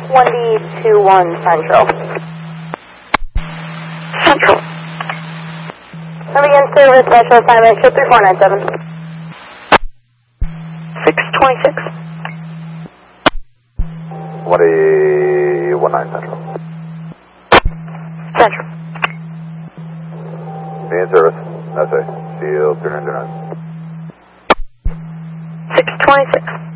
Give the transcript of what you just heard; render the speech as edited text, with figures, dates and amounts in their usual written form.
1D21 Central. Central. Come again, service special assignment, ship 3497. 626. 1D19 Central. Central. Me in service. That's it. Seal 3929. 626.